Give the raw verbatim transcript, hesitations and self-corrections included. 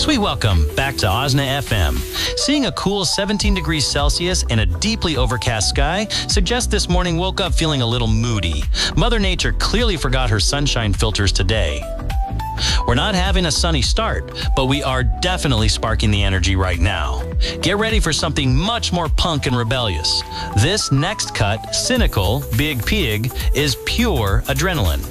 Sweet welcome back to Osna F M. Seeing a cool seventeen degrees Celsius and a deeply overcast sky suggests this morning woke up feeling a little moody. Mother Nature clearly forgot her sunshine filters today. We're not having a sunny start, but we are definitely sparking the energy right now. Get ready for something much more punk and rebellious. This next cut, Cynical, Big Pig, is pure adrenaline.